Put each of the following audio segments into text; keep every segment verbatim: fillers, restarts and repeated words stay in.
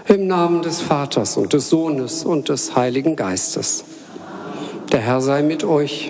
Im Namen des Vaters und des Sohnes und des Heiligen Geistes. Der Herr sei mit euch.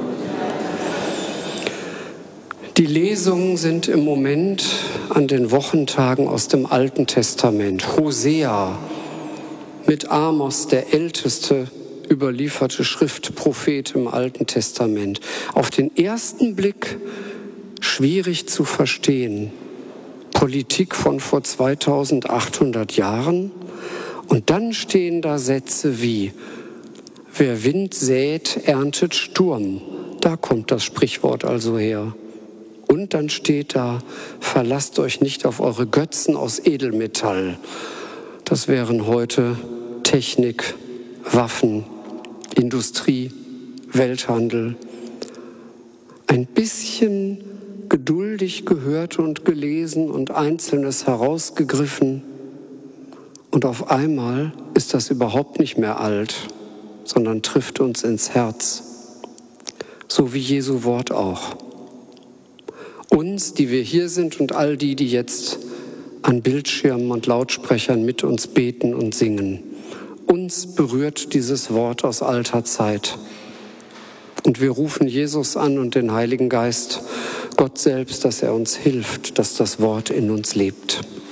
Die Lesungen sind im Moment an den Wochentagen aus dem Alten Testament. Hosea mit Amos, der älteste überlieferte Schriftprophet im Alten Testament. Auf den ersten Blick schwierig zu verstehen. Politik von vor zweitausendachthundert Jahren. Und dann stehen da Sätze wie: Wer Wind sät, erntet Sturm. Da kommt das Sprichwort also her. Und dann steht da: Verlasst euch nicht auf eure Götzen aus Edelmetall. Das wären heute Technik, Waffen, Industrie, Welthandel. Ein bisschen geduldig gehört und gelesen und Einzelnes herausgegriffen. Und auf einmal ist das überhaupt nicht mehr alt, sondern trifft uns ins Herz. So wie Jesu Wort auch. Uns, die wir hier sind, und all die, die jetzt an Bildschirmen und Lautsprechern mit uns beten und singen. Uns berührt dieses Wort aus alter Zeit. Und wir rufen Jesus an und den Heiligen Geist, Gott selbst, dass er uns hilft, dass das Wort in uns lebt.